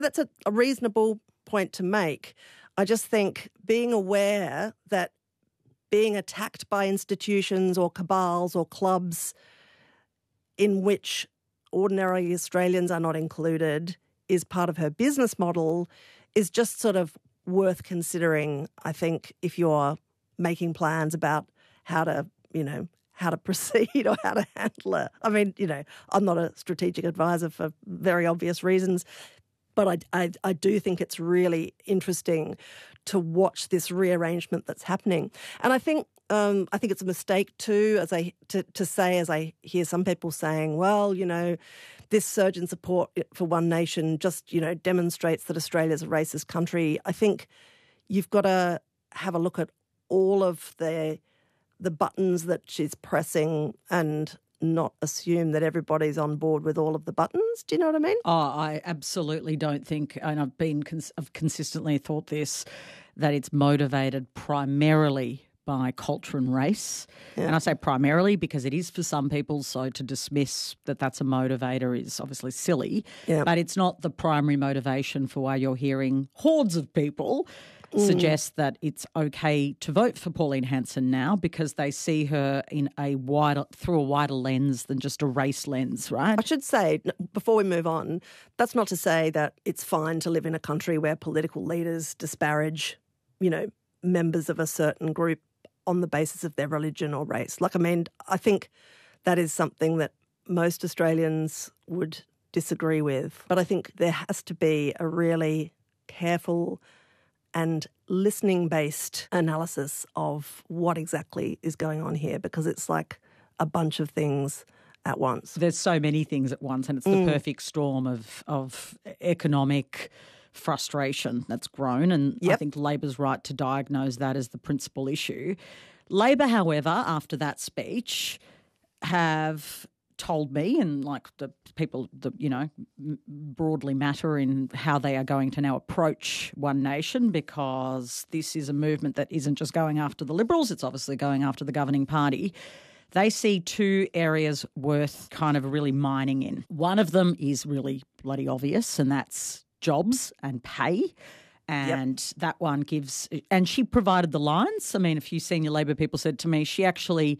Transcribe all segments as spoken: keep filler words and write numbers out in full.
That's a, a reasonable point to make. I just think being aware that being attacked by institutions or cabals or clubs in which ordinary Australians are not included is part of her business model is just sort of worth considering, I think, if you're making plans about how to, you know, how to proceed or how to handle it. I mean, you know, I'm not a strategic advisor for very obvious reasons, but I, I, I do think it's really interesting to watch this rearrangement that's happening. And I think um, I think it's a mistake too, as I to, to say, as I hear some people saying, well, you know, this surge in support for One Nation just, you know, demonstrates that Australia's a racist country. I think you've got to have a look at all of the the buttons that she's pressing and not assume that everybody's on board with all of the buttons. Do you know what I mean? Oh, I absolutely don't think, and I've been cons- I've consistently thought this, that it's motivated primarily by culture and race. Yeah. And I say primarily because it is for some people, so to dismiss that that's a motivator is obviously silly. Yeah. But it's not the primary motivation for why you're hearing hordes of people Mm. suggest that it's okay to vote for Pauline Hanson now because they see her in a wider through a wider lens than just a race lens, right? I should say, before we move on, that's not to say that it's fine to live in a country where political leaders disparage, you know, members of a certain group on the basis of their religion or race. Like, I mean, I think that is something that most Australians would disagree with. But I think there has to be a really careful and listening-based analysis of what exactly is going on here, because it's like a bunch of things at once. There's so many things at once, and it's the mm. perfect storm of of economic frustration that's grown, and yep. I think Labor's right to diagnose that as the principal issue. Labor, however, after that speech, have told me, and like the people that, you know, broadly matter in how they are going to now approach One Nation, because this is a movement that isn't just going after the Liberals, it's obviously going after the governing party. They see two areas worth kind of really mining in. One of them is really bloody obvious, and that's jobs and pay. And yep. that one gives, and she provided the lines. I mean, a few senior Labor people said to me she actually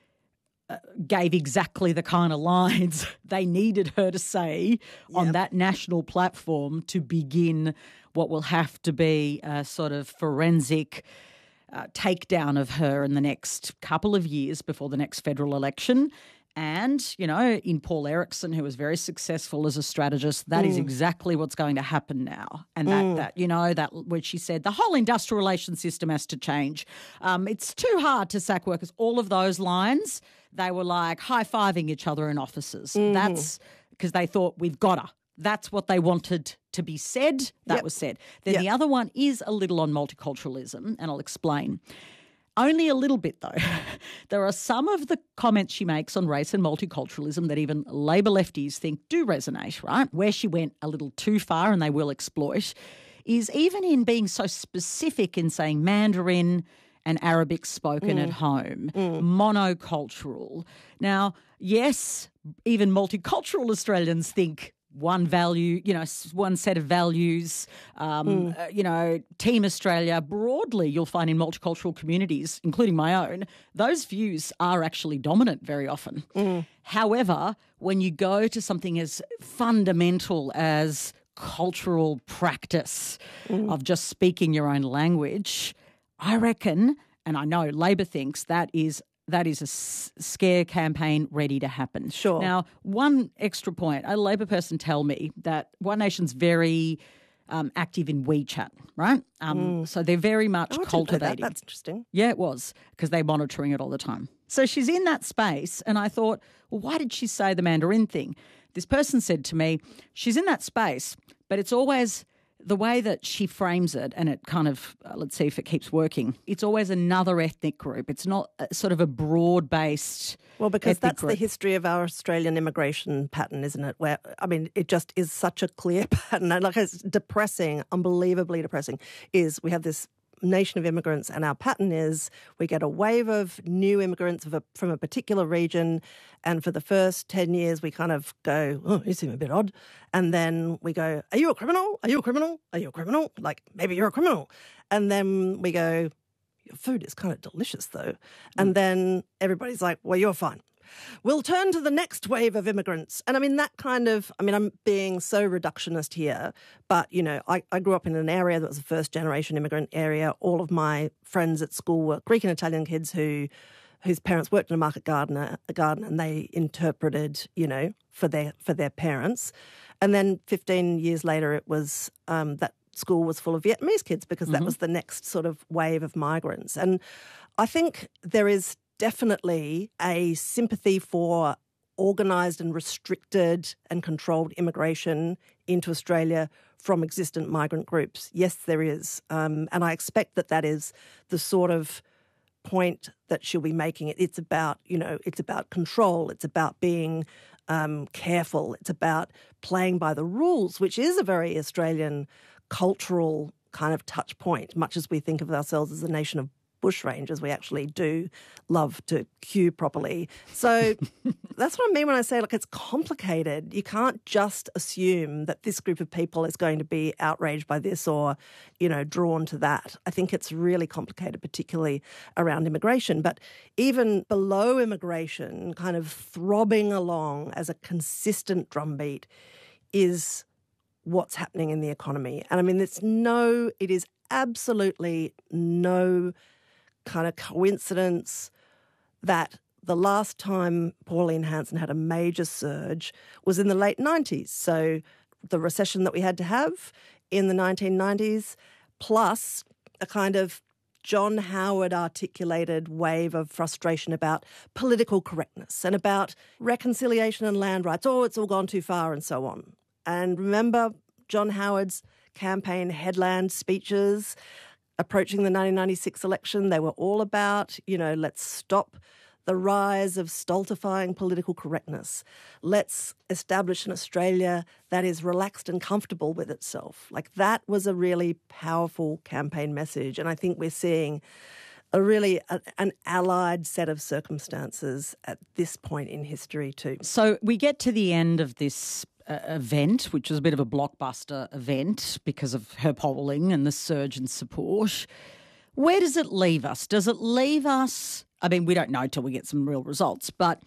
Uh, gave exactly the kind of lines they needed her to say yep. on that national platform to begin what will have to be a sort of forensic uh, takedown of her in the next couple of years before the next federal election. And, you know, in Paul Erickson, who was very successful as a strategist, that mm. is exactly what's going to happen now. And that, mm. that you know, that when she said the whole industrial relations system has to change. Um, it's too hard to sack workers. All of those lines, they were like high-fiving each other in offices. Mm. That's because they thought we've got her. That's what they wanted to be said. That yep. was said. Then yep. the other one is a little on multiculturalism, and I'll explain. Only a little bit, though. There are some of the comments she makes on race and multiculturalism that even Labor lefties think do resonate, right? Where she went a little too far, and they will exploit, is even in being so specific in saying Mandarin and Arabic spoken mm. at home, mm. monocultural. Now, yes, even multicultural Australians think one value, you know, one set of values, um, mm. uh, you know, Team Australia. Broadly, you'll find in multicultural communities, including my own, those views are actually dominant very often. Mm. However, when you go to something as fundamental as cultural practice mm. of just speaking your own language, I reckon, and I know Labor thinks, that is That is a s- scare campaign ready to happen. Sure. Now, one extra point. A Labor person tell me that One Nation's very um, active in WeChat, right? Um, mm. So they're very much oh, cultivating. That. That's interesting. Yeah, it was, because they're monitoring it all the time. So she's in that space, and I thought, well, why did she say the Mandarin thing? This person said to me, she's in that space, but it's always the way that she frames it, and it kind of, uh, let's see if it keeps working, it's always another ethnic group. It's not a, sort of a broad-based Well, because that's group. the history of our Australian immigration pattern, isn't it? Where, I mean, it just is such a clear pattern. And like, it's depressing, unbelievably depressing, is we have this nation of immigrants, and our pattern is we get a wave of new immigrants of a, from a particular region, and for the first ten years we kind of go, oh, you seem a bit odd, and then we go, are you a criminal? Are you a criminal? Are you a criminal? Like, maybe you're a criminal. And then we go, your food is kind of delicious though. And then everybody's like, well, you're fine. We'll turn to the next wave of immigrants. And I mean, that kind of, I mean, I'm being so reductionist here, but, you know, I, I grew up in an area that was a first-generation immigrant area. All of my friends at school were Greek and Italian kids who whose parents worked in a market garden, a garden, and they interpreted, you know, for their for their parents. And then fifteen years later, it was um, that school was full of Vietnamese kids because mm-hmm. that was the next sort of wave of migrants. And I think there is definitely a sympathy for organised and restricted and controlled immigration into Australia from existent migrant groups. Yes, there is. Um, and I expect that that is the sort of point that she'll be making it. It's about, you know, it's about control. It's about being um, careful. It's about playing by the rules, which is a very Australian cultural kind of touch point, much as we think of ourselves as a nation of bushrangers. We actually do love to queue properly. So that's what I mean when I say, look, it's complicated. You can't just assume that this group of people is going to be outraged by this or, you know, drawn to that. I think it's really complicated, particularly around immigration. But even below immigration, kind of throbbing along as a consistent drumbeat is what's happening in the economy. And I mean, it's no, it is absolutely no kind of coincidence that the last time Pauline Hanson had a major surge was in the late nineties. So the recession that we had to have in the nineteen nineties, plus a kind of John Howard articulated wave of frustration about political correctness and about reconciliation and land rights. Oh, it's all gone too far and so on. And remember John Howard's campaign headland speeches approaching the nineteen ninety-six election? They were all about, you know, let's stop the rise of stultifying political correctness. Let's establish an Australia that is relaxed and comfortable with itself. Like, that was a really powerful campaign message. And I think we're seeing a really a, an allied set of circumstances at this point in history too. So we get to the end of this uh, event, which was a bit of a blockbuster event because of her polling and the surge in support. Where does it leave us? Does it leave us, I mean, we don't know till we get some real results, but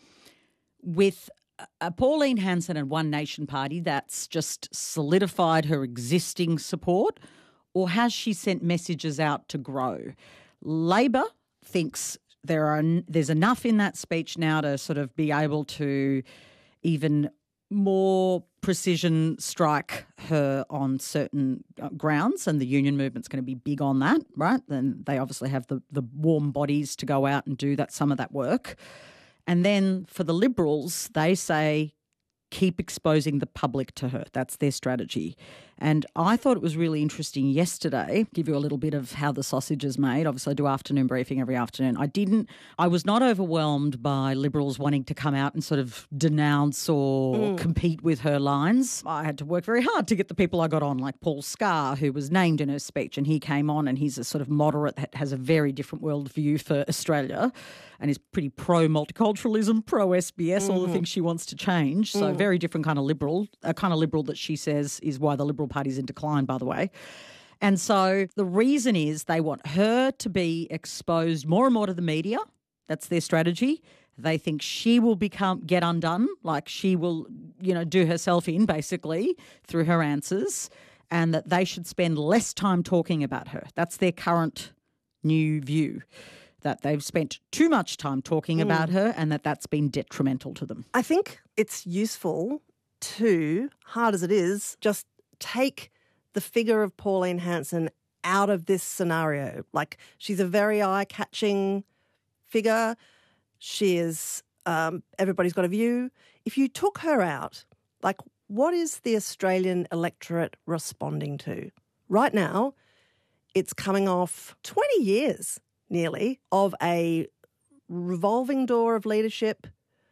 with a Pauline Hanson and One Nation party that's just solidified her existing support, or has she sent messages out to grow? Labor thinks there are there's enough in that speech now to sort of be able to even more precision strike her on certain grounds, and the union movement's going to be big on that, right? Then they obviously have the, the warm bodies to go out and do that some of that work. And then for the Liberals, they say keep exposing the public to her. That's their strategy. And I thought it was really interesting yesterday, give you a little bit of how the sausage is made. Obviously, I do afternoon briefing every afternoon. I didn't, I was not overwhelmed by Liberals wanting to come out and sort of denounce or mm. compete with her lines. I had to work very hard to get the people I got on, like Paul Scar, who was named in her speech, and he came on and he's a sort of moderate that has a very different worldview for Australia and is pretty pro-multiculturalism, pro-S B S, mm-hmm. all the things she wants to change. So mm. very different kind of Liberal, a kind of Liberal that she says is why the Liberal Party's in decline, by the way. And so the reason is they want her to be exposed more and more to the media. That's their strategy. They think she will become get undone, like she will, you know, do herself in basically through her answers, and that they should spend less time talking about her. That's their current new view, that they've spent too much time talking mm. about her and that that's been detrimental to them. I think it's useful to, hard as it is, just take the figure of Pauline Hanson out of this scenario. Like, she's a very eye-catching figure. She is, um, everybody's got a view. If you took her out, like, what is the Australian electorate responding to? Right now, it's coming off twenty years, nearly, of a revolving door of leadership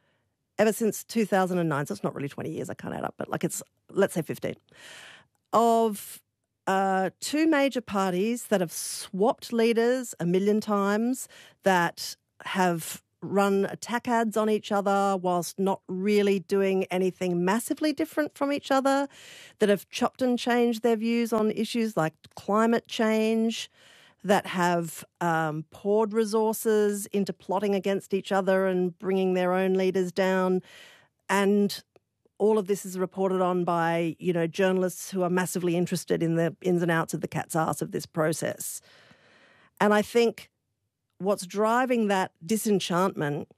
ever since two thousand nine. So it's not really twenty years, I can't add up, but like it's, let's say fifteen. Of uh, two major parties that have swapped leaders a million times, that have run attack ads on each other whilst not really doing anything massively different from each other, that have chopped and changed their views on issues like climate change, that have um, poured resources into plotting against each other and bringing their own leaders down. And all of this is reported on by, you know, journalists who are massively interested in the ins and outs of the cat's arse of this process. And I think what's driving that disenchantment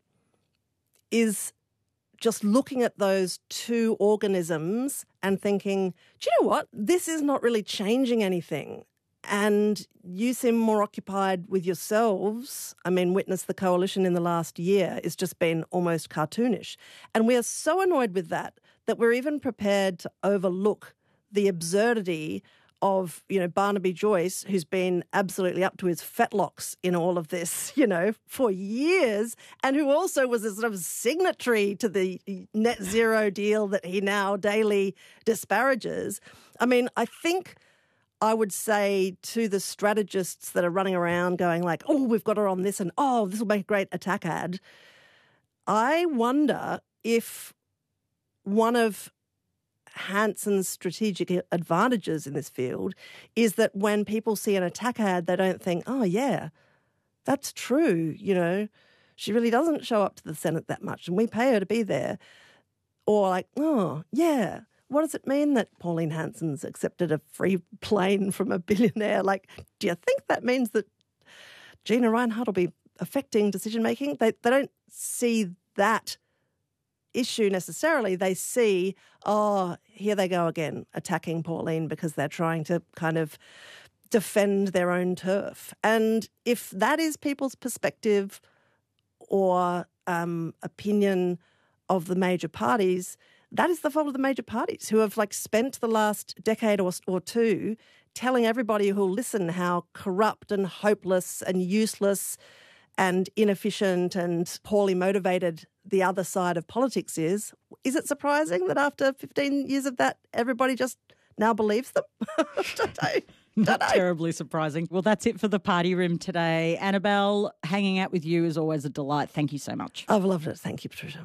is just looking at those two organisms and thinking, do you know what? This is not really changing anything. And you seem more occupied with yourselves. I mean, witness the coalition in the last year has just been almost cartoonish. And we are so annoyed with that that we're even prepared to overlook the absurdity of, you know, Barnaby Joyce, who's been absolutely up to his fetlocks in all of this, you know, for years, and who also was a sort of signatory to the net zero deal that he now daily disparages. I mean, I think I would say to the strategists that are running around going like, oh, we've got her on this and, oh, this will make a great attack ad, I wonder if one of Hanson's strategic advantages in this field is that when people see an attack ad, they don't think, oh, yeah, that's true, you know, she really doesn't show up to the Senate that much and we pay her to be there. Or like, oh, yeah, what does it mean that Pauline Hanson's accepted a free plane from a billionaire? Like, do you think that means that Gina Rinehart will be affecting decision-making? They, they don't see that issue necessarily. They see, oh, here they go again, attacking Pauline because they're trying to kind of defend their own turf. And if that is people's perspective or um, opinion of the major parties, that is the fault of the major parties who have like spent the last decade or, or two telling everybody who'll listen how corrupt and hopeless and useless and inefficient and poorly motivated the other side of politics is. Is it surprising that after fifteen years of that, everybody just now believes them? Don't I? Not Don't I? terribly surprising. Well, that's it for the Party Room today. Annabelle, hanging out with you is always a delight. Thank you so much. I've loved it. Thank you, Patricia.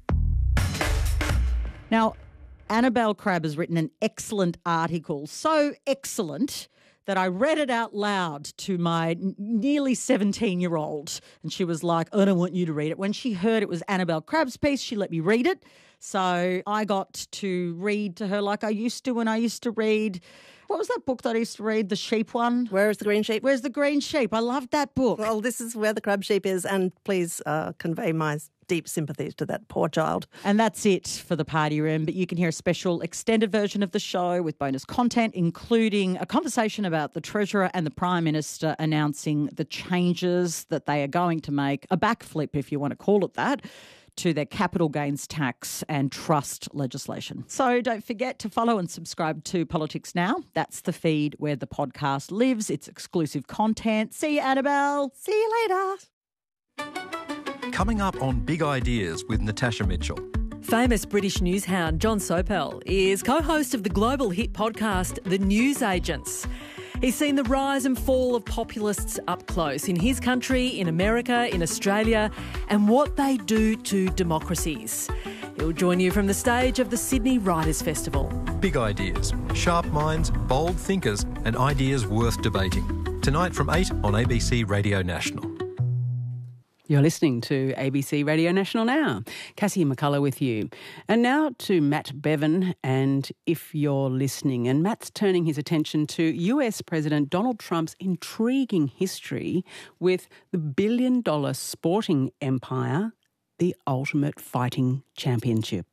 Now, Annabelle Crabb has written an excellent article, so excellent that I read it out loud to my nearly seventeen-year-old, and she was like, I don't want you to read it. When she heard it was Annabelle Crabb's piece, she let me read it. So I got to read to her like I used to when I used to read, what was that book that I used to read, the sheep one? Where is the green sheep? Where's the green sheep? I loved that book. Well, this is where the crab sheep is, and please uh, convey my deep sympathies to that poor child. And that's it for the Party Room, but you can hear a special extended version of the show with bonus content, including a conversation about the Treasurer and the Prime Minister announcing the changes that they are going to make, a backflip if you want to call it that, to their capital gains tax and trust legislation. So don't forget to follow and subscribe to Politics Now. That's the feed where the podcast lives. It's exclusive content. See you, Annabelle. See you later. Coming up on Big Ideas with Natasha Mitchell. Famous British news hound John Sopel is co-host of the global hit podcast The News Agents. He's seen the rise and fall of populists up close in his country, in America, in Australia, and what they do to democracies. He'll join you from the stage of the Sydney Writers' Festival. Big Ideas. Sharp minds, bold thinkers, and ideas worth debating. Tonight from eight on A B C Radio National. You're listening to A B C Radio National Now. Cassie McCullough with you. And now to Matt Bevan and If You're Listening. And Matt's turning his attention to U S President Donald Trump's intriguing history with the billion-dollar sporting empire, the Ultimate Fighting Championship.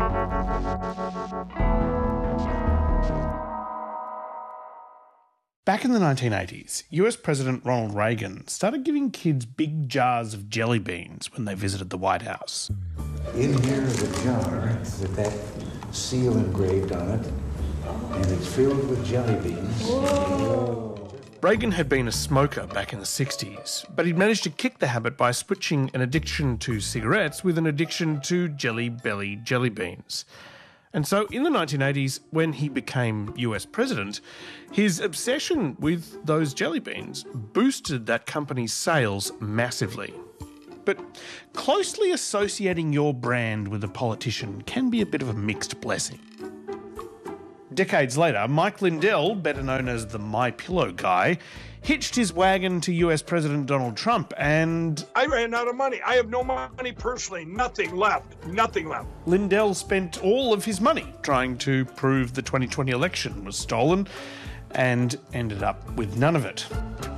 Back in the nineteen eighties, U S President Ronald Reagan started giving kids big jars of jelly beans when they visited the White House. In here is a jar with that seal engraved on it, and it's filled with jelly beans. Whoa. Reagan had been a smoker back in the sixties, but he'd managed to kick the habit by switching an addiction to cigarettes with an addiction to Jelly Belly jelly beans. And so in the nineteen eighties, when he became U S president, his obsession with those jelly beans boosted that company's sales massively. But closely associating your brand with a politician can be a bit of a mixed blessing. Decades later, Mike Lindell, better known as the My Pillow guy, hitched his wagon to U S President Donald Trump and... I ran out of money. I have no money personally. Nothing left. Nothing left. Lindell spent all of his money trying to prove the twenty twenty election was stolen and ended up with none of it.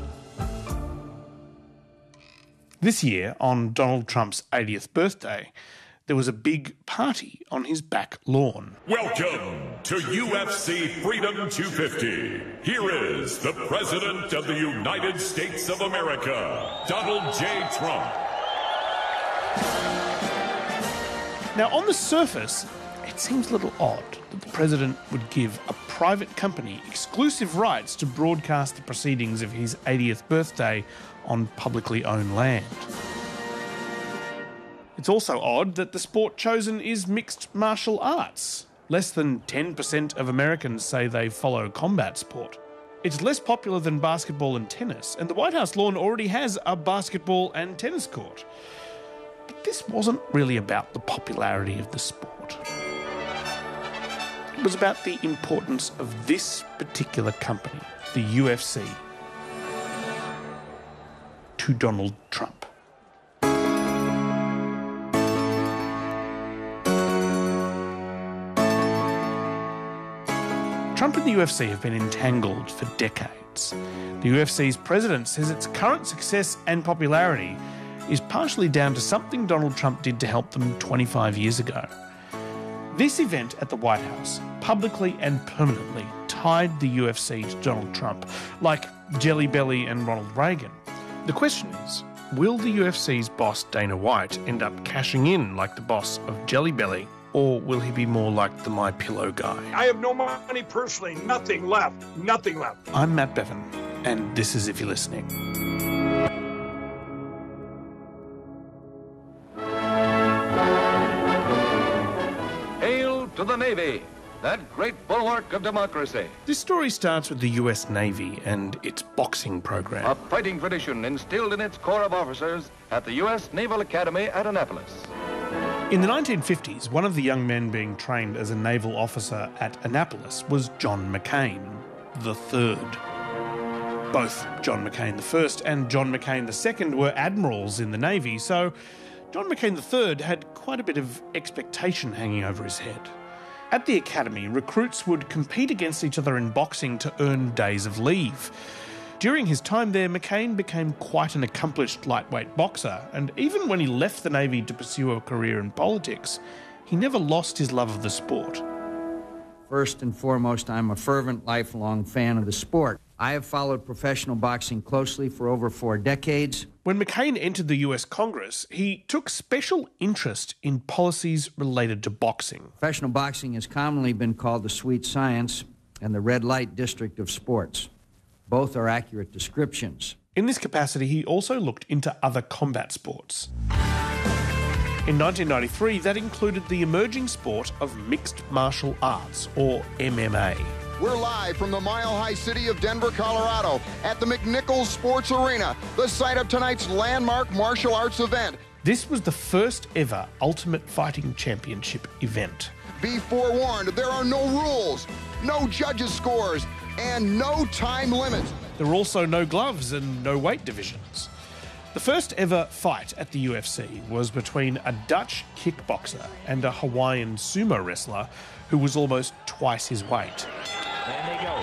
This year, on Donald Trump's eightieth birthday, there was a big party on his back lawn. Welcome to U F C Freedom two fifty. Here is the President of the United States of America, Donald J. Trump. Now, on the surface, it seems a little odd that the President would give a private company exclusive rights to broadcast the proceedings of his eightieth birthday on publicly owned land. It's also odd that the sport chosen is mixed martial arts. Less than ten percent of Americans say they follow combat sport. It's less popular than basketball and tennis, and the White House lawn already has a basketball and tennis court. But this wasn't really about the popularity of the sport. It was about the importance of this particular company, the U F C, to Donald Trump. Trump and the U F C have been entangled for decades. The U F C's president says its current success and popularity is partially down to something Donald Trump did to help them twenty-five years ago. This event at the White House publicly and permanently tied the U F C to Donald Trump, like Jelly Belly and Ronald Reagan. The question is, will the U F C's boss Dana White end up cashing in like the boss of Jelly Belly? Or will he be more like the My Pillow guy? I have no money personally. Nothing left. Nothing left. I'm Matt Bevan, and this is If You're Listening. Hail to the Navy, that great bulwark of democracy. This story starts with the U S Navy and its boxing program. A fighting tradition instilled in its corps of officers at the U S Naval Academy at Annapolis. In the nineteen fifties, one of the young men being trained as a naval officer at Annapolis was John McCain the third. Both John McCain the first and John McCain the second were admirals in the Navy, so John McCain the third had quite a bit of expectation hanging over his head. At the academy, recruits would compete against each other in boxing to earn days of leave. During his time there, McCain became quite an accomplished lightweight boxer, and even when he left the Navy to pursue a career in politics, he never lost his love of the sport. First and foremost, I'm a fervent, lifelong fan of the sport. I have followed professional boxing closely for over four decades. When McCain entered the U S Congress, he took special interest in policies related to boxing. Professional boxing has commonly been called the sweet science and the red light district of sports. Both are accurate descriptions. In this capacity, he also looked into other combat sports. In nineteen ninety-three, that included the emerging sport of mixed martial arts, or M M A. We're live from the Mile High city of Denver, Colorado, at the McNichols Sports Arena, the site of tonight's landmark martial arts event. This was the first ever Ultimate Fighting Championship event. Be forewarned, there are no rules, no judges' scores, and no time limits. There were also no gloves and no weight divisions. The first ever fight at the U F C was between a Dutch kickboxer and a Hawaiian sumo wrestler who was almost twice his weight. And they go.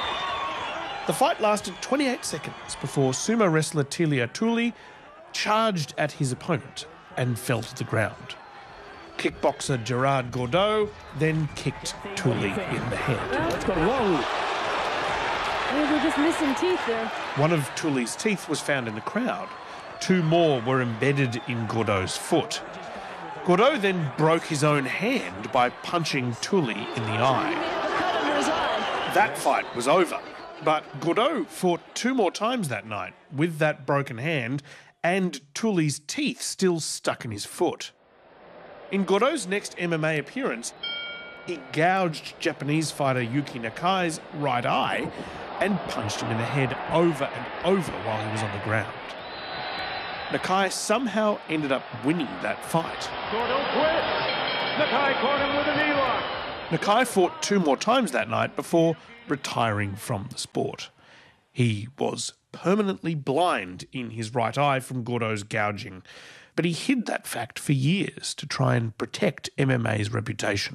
The fight lasted twenty-eight seconds before sumo wrestler Telia Tuli charged at his opponent and fell to the ground. Kickboxer Gerard Gordeau then kicked Tuli in the head. Let's go long. They're just missing teeth there. One of Tuli's teeth was found in the crowd. Two more were embedded in Gordeau's foot. Gordeau then broke his own hand by punching Tuli in the eye. That fight was over, but Gordeau fought two more times that night with that broken hand and Tuli's teeth still stuck in his foot. In Gordeau's next M M A appearance, he gouged Japanese fighter Yuki Nakai's right eye and punched him in the head over and over while he was on the ground. Nakai somehow ended up winning that fight. Gordo quits. Nakai caught him with a knee lock. Nakai fought two more times that night before retiring from the sport. He was permanently blind in his right eye from Gordo's gouging, but he hid that fact for years to try and protect M M A's reputation.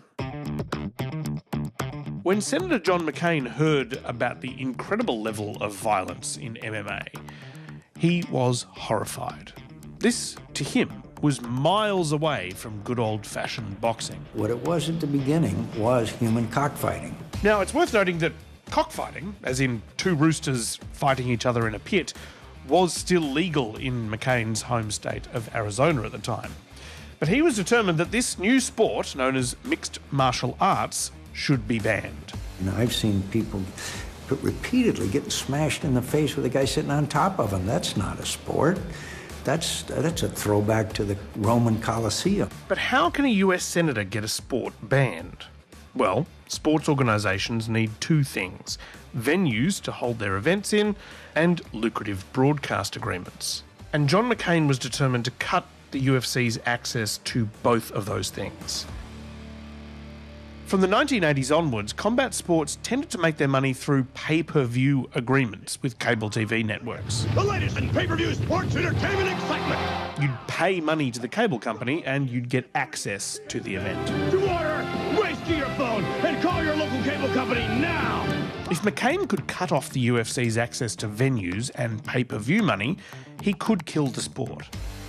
When Senator John McCain heard about the incredible level of violence in M M A, he was horrified. This, to him, was miles away from good old-fashioned boxing. What it was at the beginning was human cockfighting. Now, it's worth noting that cockfighting, as in two roosters fighting each other in a pit, was still legal in McCain's home state of Arizona at the time. But he was determined that this new sport, known as mixed martial arts, should be banned. And I've seen people repeatedly getting smashed in the face with a guy sitting on top of them. That's not a sport. That's, that's a throwback to the Roman Colosseum. But how can a U S senator get a sport banned? Well, sports organisations need two things: venues to hold their events in and lucrative broadcast agreements. And John McCain was determined to cut the U F C's access to both of those things. From the nineteen eighties onwards, combat sports tended to make their money through pay-per-view agreements with cable T V networks. The latest in pay-per-view sports entertainment excitement. You'd pay money to the cable company and you'd get access to the event. To order, race to your phone and call your local cable company now. If McCain could cut off the U F C's access to venues and pay-per-view money, he could kill the sport.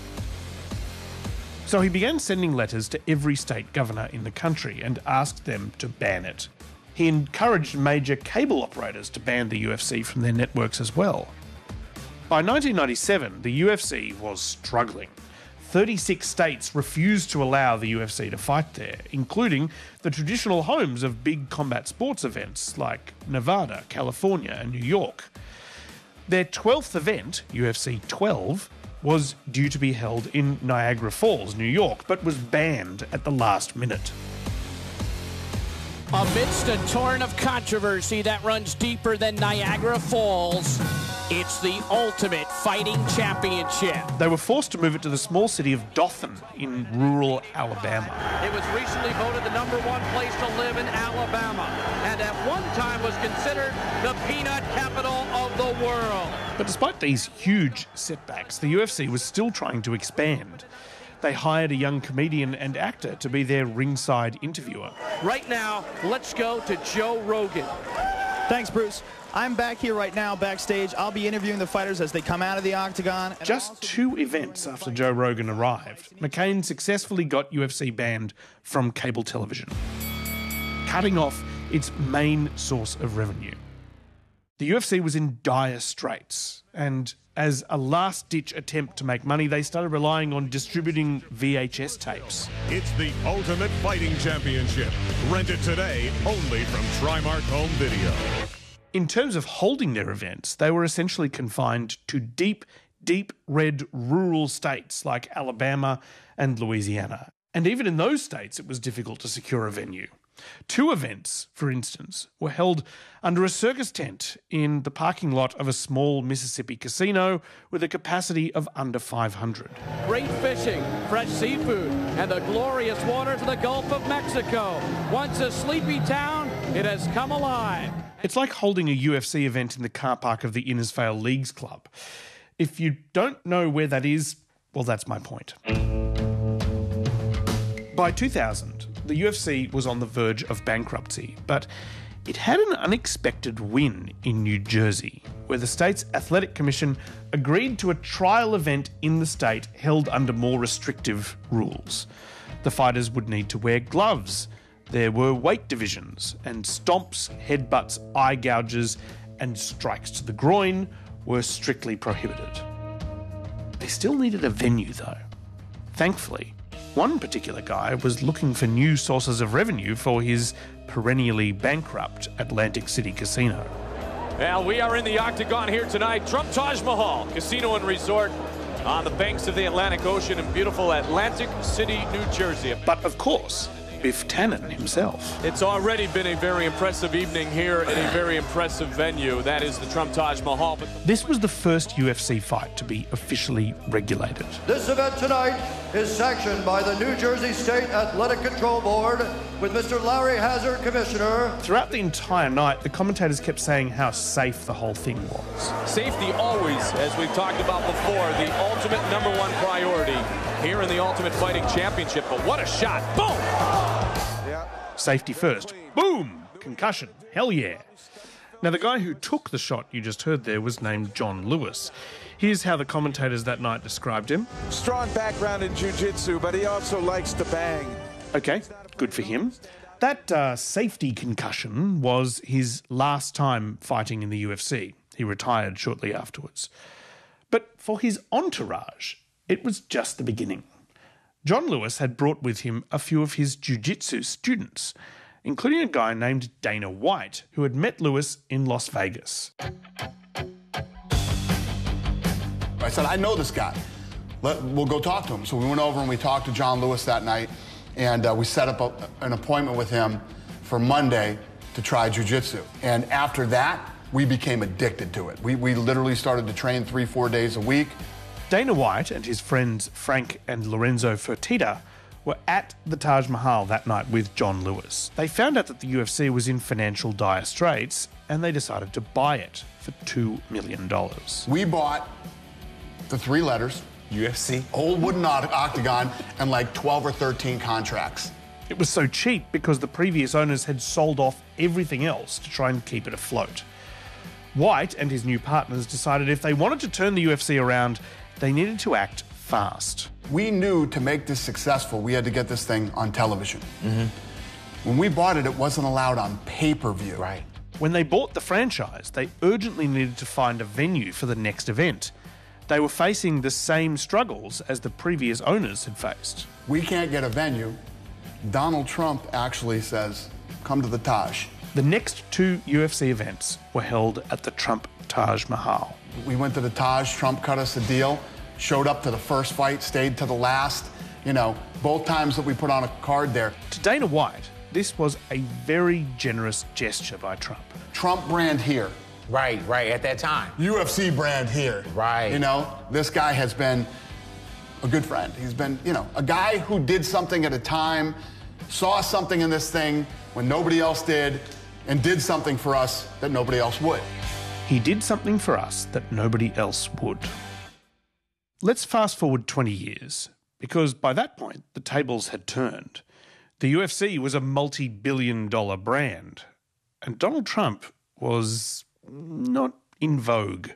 So he began sending letters to every state governor in the country and asked them to ban it. He encouraged major cable operators to ban the U F C from their networks as well. By nineteen ninety-seven, the U F C was struggling. thirty-six states refused to allow the U F C to fight there, including the traditional homes of big combat sports events like Nevada, California, and New York. Their twelfth event, U F C twelve, was due to be held in Niagara Falls, New York, but was banned at the last minute. Amidst a torrent of controversy that runs deeper than Niagara Falls, it's the ultimate fighting championship. They were forced to move it to the small city of Dothan in rural Alabama. It was recently voted the number one place to live in Alabama, and at one time was considered the peanut capital of the world. But despite these huge setbacks, the U F C was still trying to expand. They hired a young comedian and actor to be their ringside interviewer. Right now, let's go to Joe Rogan. Thanks, Bruce. I'm back here right now backstage. I'll be interviewing the fighters as they come out of the octagon. Just two events after Joe Rogan arrived, McCain successfully got U F C banned from cable television, cutting off its main source of revenue. The U F C was in dire straits, and as a last-ditch attempt to make money, they started relying on distributing V H S tapes. It's the Ultimate Fighting Championship. Rent it today only from Trimark Home Video. In terms of holding their events, they were essentially confined to deep, deep red rural states like Alabama and Louisiana. And even in those states, it was difficult to secure a venue. Two events, for instance, were held under a circus tent in the parking lot of a small Mississippi casino with a capacity of under five hundred. Great fishing, fresh seafood, and the glorious waters of the Gulf of Mexico. Once a sleepy town, it has come alive. It's like holding a U F C event in the car park of the Innisfail Leagues Club. If you don't know where that is, well, that's my point. By two thousand, the U F C was on the verge of bankruptcy, but it had an unexpected win in New Jersey, where the state's athletic commission agreed to a trial event in the state held under more restrictive rules. The fighters would need to wear gloves. There were weight divisions, and stomps, headbutts, eye gouges, and strikes to the groin were strictly prohibited. They still needed a venue, though. Thankfully, one particular guy was looking for new sources of revenue for his perennially bankrupt Atlantic City casino. Well, we are in the octagon here tonight. Trump Taj Mahal Casino and Resort on the banks of the Atlantic Ocean in beautiful Atlantic City, New Jersey. But of course, Biff Tannen himself. It's already been a very impressive evening here at a very impressive venue. That is the Trump Taj Mahal. But this was the first U F C fight to be officially regulated. This event tonight is sanctioned by the New Jersey State Athletic Control Board with Mister Larry Hazard, Commissioner. Throughout the entire night, the commentators kept saying how safe the whole thing was. Safety always, as we've talked about before, the ultimate number one priority here in the Ultimate Fighting Championship. But what a shot. Boom! Yeah. Safety first. Boom! Concussion. Hell yeah. Now, the guy who took the shot you just heard there was named John Lewis. Here's how the commentators that night described him. Strong background in jiu-jitsu, but he also likes to bang. Okay, good for him. That uh, safety concussion was his last time fighting in the U F C. He retired shortly afterwards. But for his entourage, it was just the beginning. John Lewis had brought with him a few of his jiu-jitsu students, including a guy named Dana White, who had met Lewis in Las Vegas. I said, I know this guy. Let, we'll go talk to him. So we went over and we talked to John Lewis that night, and uh, we set up a, an appointment with him for Monday to try jiu-jitsu. And after that, we became addicted to it. We, we literally started to train three, four days a week. Dana White and his friends Frank and Lorenzo Fertitta were at the Taj Mahal that night with John Lewis. They found out that the U F C was in financial dire straits, and they decided to buy it for two million dollars. We bought the three letters, U F C, old wooden octagon, and like twelve or thirteen contracts. It was so cheap because the previous owners had sold off everything else to try and keep it afloat. White and his new partners decided if they wanted to turn the U F C around, they needed to act fast. We knew to make this successful, we had to get this thing on television. Mm-hmm. When we bought it, it wasn't allowed on pay-per-view. Right. When they bought the franchise, they urgently needed to find a venue for the next event. They were facing the same struggles as the previous owners had faced. We can't get a venue. Donald Trump actually says, come to the Taj. The next two U F C events were held at the Trump Taj Mahal. We went to the Taj, Trump cut us a deal, showed up to the first fight, stayed to the last. You know, both times that we put on a card there. To Dana White, this was a very generous gesture by Trump. Trump brand here. Right, right, at that time. U F C brand here. Right. You know, this guy has been a good friend. He's been, you know, a guy who did something at a time, saw something in this thing when nobody else did, and did something for us that nobody else would. He did something for us that nobody else would. Let's fast forward twenty years, because by that point, the tables had turned. The U F C was a multi-billion dollar brand, and Donald Trump was not in vogue.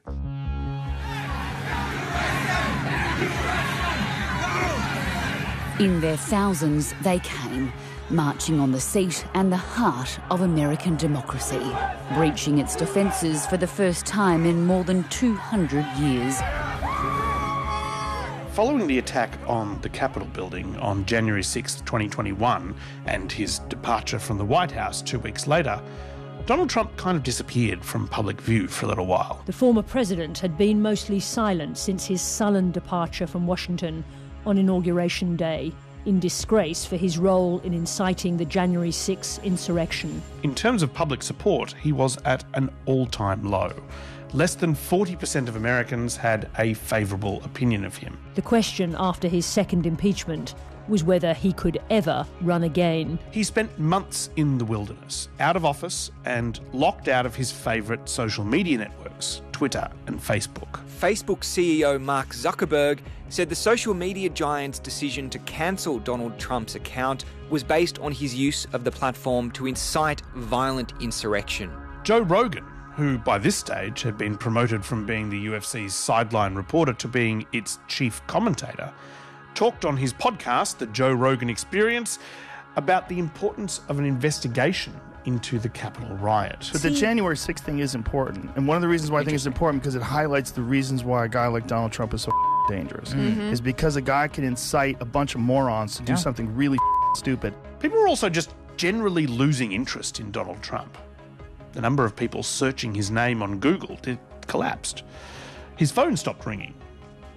In their thousands, they came, marching on the seat and the heart of American democracy, breaching its defences for the first time in more than two hundred years. Following the attack on the Capitol building on January sixth, twenty twenty-one, and his departure from the White House two weeks later, Donald Trump kind of disappeared from public view for a little while. The former president had been mostly silent since his sullen departure from Washington on Inauguration Day, in disgrace for his role in inciting the January sixth insurrection. In terms of public support, he was at an all-time low. Less than forty percent of Americans had a favourable opinion of him. The question after his second impeachment was whether he could ever run again. He spent months in the wilderness, out of office and locked out of his favourite social media networks, Twitter and Facebook. Facebook C E O Mark Zuckerberg said the social media giant's decision to cancel Donald Trump's account was based on his use of the platform to incite violent insurrection. Joe Rogan, who by this stage had been promoted from being the U F C's sideline reporter to being its chief commentator, talked on his podcast, The Joe Rogan Experience, about the importance of an investigation into the Capitol riot. But the January sixth thing is important. And one of the reasons why I think it's important because it highlights the reasons why a guy like Donald Trump is so dangerous. Mm-hmm. Is because a guy can incite a bunch of morons to do yeah. something really stupid. People are also just generally losing interest in Donald Trump. The number of people searching his name on Google did, collapsed. His phone stopped ringing.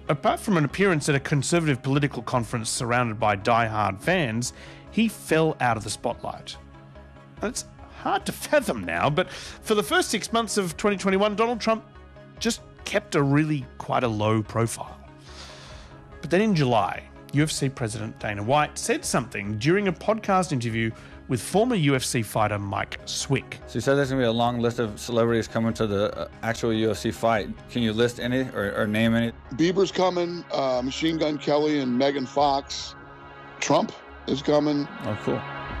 apart from an appearance at a conservative political conference surrounded by die-hard fans, he fell out of the spotlight. And it's hard to fathom now, but for the first six months of twenty twenty-one, Donald Trump just kept a really quite a low profile. But then in July, U F C President Dana White said something during a podcast interview with former U F C fighter Mike Swick. So you said there's going to be a long list of celebrities coming to the uh, actual U F C fight. Can you list any or, or name any? Bieber's coming, uh, Machine Gun Kelly and Megan Fox. Trump is coming. Oh, cool.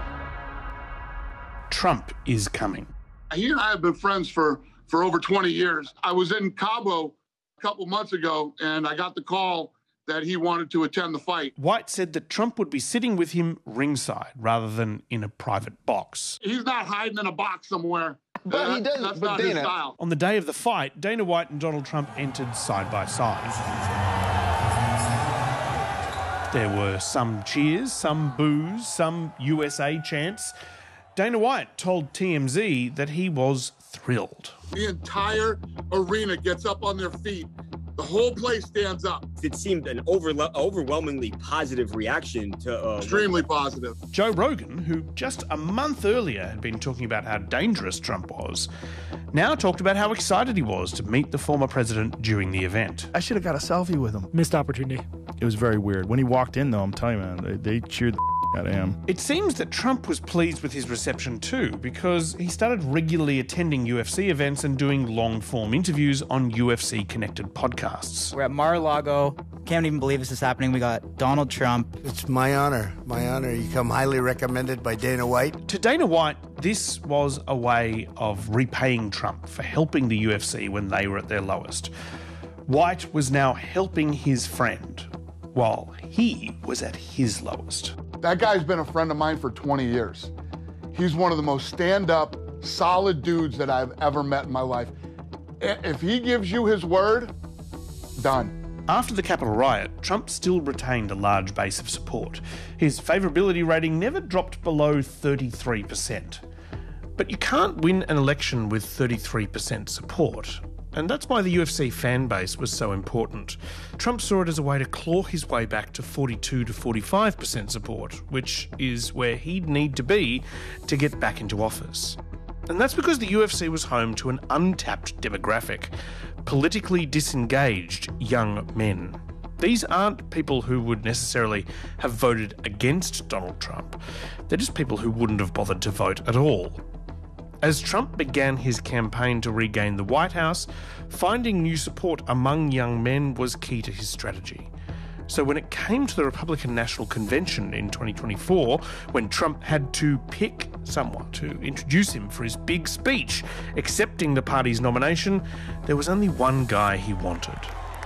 Trump is coming. He and I have been friends for, for over twenty years. I was in Cabo a couple months ago, and I got the call that he wanted to attend the fight. White said that Trump would be sitting with him ringside rather than in a private box. He's not hiding in a box somewhere. But uh, he does. That's but not Dana, his style. On the day of the fight, Dana White and Donald Trump entered side by side. There were some cheers, some boos, some U S A chants. Dana White told T M Z that he was thrilled. The entire arena gets up on their feet. The whole place stands up. It seemed an over- overwhelmingly positive reaction to... Uh, Extremely positive. Joe Rogan, who just a month earlier had been talking about how dangerous Trump was, now talked about how excited he was to meet the former president during the event. I should have got a selfie with him. Missed opportunity. It was very weird. When he walked in, though, I'm telling you, man, they, they cheered the out of him. It seems that Trump was pleased with his reception too, because he started regularly attending U F C events and doing long-form interviews on U F C-connected podcasts. We're at Mar-a-Lago. Can't even believe this is happening. We got Donald Trump. It's my honor. My honor. You come highly recommended by Dana White. To Dana White, this was a way of repaying Trump for helping the U F C when they were at their lowest. White was now helping his friend while he was at his lowest. That guy's been a friend of mine for twenty years. He's one of the most stand-up, solid dudes that I've ever met in my life. If he gives you his word, done. After the Capitol riot, Trump still retained a large base of support. His favourability rating never dropped below thirty-three percent. But you can't win an election with thirty-three percent support. And that's why the U F C fan base was so important. Trump saw it as a way to claw his way back to forty-two to forty-five percent support, which is where he'd need to be to get back into office. And that's because the U F C was home to an untapped demographic, politically disengaged young men. These aren't people who would necessarily have voted against Donald Trump. They're just people who wouldn't have bothered to vote at all. As Trump began his campaign to regain the White House, finding new support among young men was key to his strategy. So when it came to the Republican National Convention in twenty twenty-four, when Trump had to pick someone to introduce him for his big speech accepting the party's nomination, there was only one guy he wanted.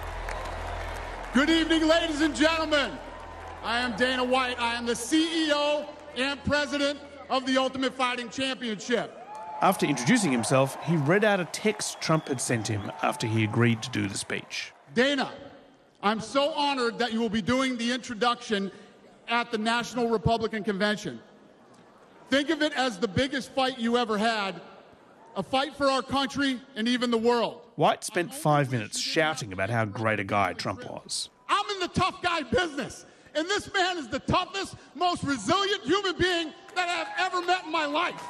Good evening, ladies and gentlemen. I am Dana White. I am the C E O and president of the Ultimate Fighting Championship. After introducing himself, he read out a text Trump had sent him after he agreed to do the speech. Dana, I'm so honored that you will be doing the introduction at the National Republican Convention. Think of it as the biggest fight you ever had, a fight for our country and even the world. White spent five minutes shouting about how great a guy Trump was. I'm in the tough guy business, and this man is the toughest, most resilient human being that I've ever met in my life.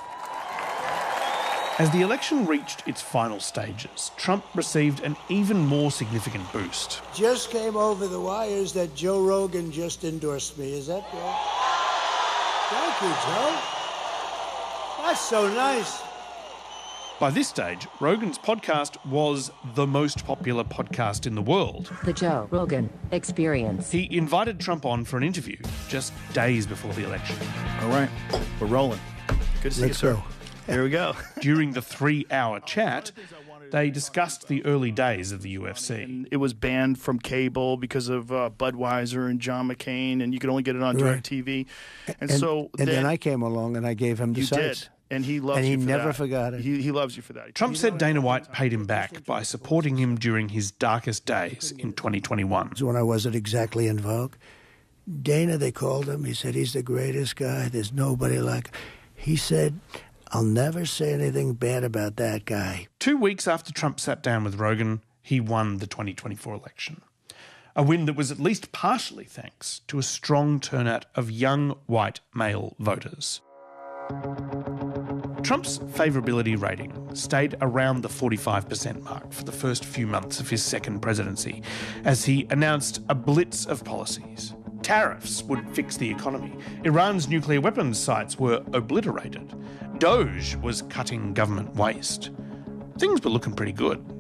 As the election reached its final stages, Trump received an even more significant boost. Just came over the wires that Joe Rogan just endorsed me. Is that good? Thank you, Joe. That's so nice. By this stage, Rogan's podcast was the most popular podcast in the world. The Joe Rogan Experience. He invited Trump on for an interview just days before the election. All right, we're rolling. Good to see Let's you, sir. go. Here we go. During the three-hour chat, they discussed the early days of the U F C. It was banned from cable because of uh, Budweiser and John McCain, and you could only get it on Right. DirecTV. And, And, so and then then I came along and I gave him the you sites. did, and he loves And he you for never that. forgot it. He, he loves you for that. Trump said Dana White paid him back by supporting him during his darkest days in twenty twenty-one. When I wasn't exactly in vogue, Dana, they called him. He said, he's the greatest guy. There's nobody like. He said, I'll never say anything bad about that guy. Two weeks after Trump sat down with Rogan, he won the twenty twenty-four election. a win that was at least partially thanks to a strong turnout of young white male voters. Trump's favourability rating stayed around the forty-five percent mark for the first few months of his second presidency as he announced a blitz of policies. Tariffs would fix the economy. Iran's nuclear weapons sites were obliterated. Doge was cutting government waste. Things were looking pretty good.